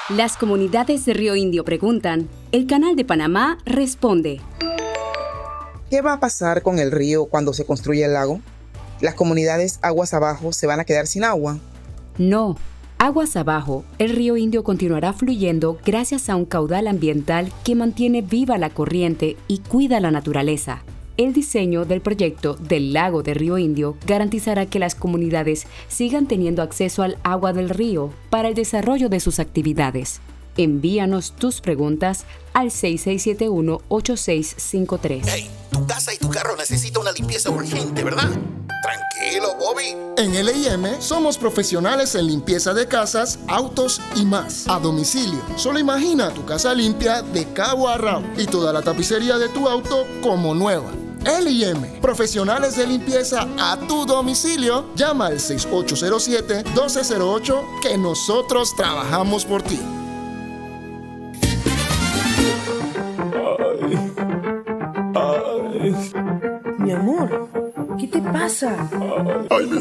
Las comunidades de Río Indio preguntan, el Canal de Panamá responde. ¿Qué va a pasar con el río cuando se construya el lago? ¿Las comunidades aguas abajo se van a quedar sin agua? No. Aguas abajo, el río Indio continuará fluyendo gracias a un caudal ambiental que mantiene viva la corriente y cuida la naturaleza. El diseño del proyecto del lago de Río Indio garantizará que las comunidades sigan teniendo acceso al agua del río para el desarrollo de sus actividades. Envíanos tus preguntas al 6671-8653. Hey, tu casa y tu carro necesitan una limpieza urgente, ¿verdad? Tranquilo, Bobby. En L&M somos profesionales en limpieza de casas, autos y más. A domicilio. Solo imagina tu casa limpia de cabo a rabo y toda la tapicería de tu auto como nueva. L&M, profesionales de limpieza a tu domicilio. Llama al 6807-1208 que nosotros trabajamos por ti. Mi amor, ¿qué te pasa? Ay,